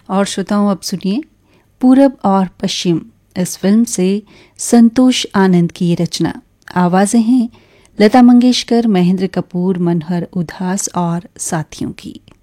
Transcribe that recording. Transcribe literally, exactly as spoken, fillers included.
और श्रोताओं, अब सुनिए पूरब और पश्चिम इस फिल्म से संतोष आनंद की ये रचना। आवाजें हैं लता मंगेशकर, महेंद्र कपूर, मनहर उदास और साथियों की।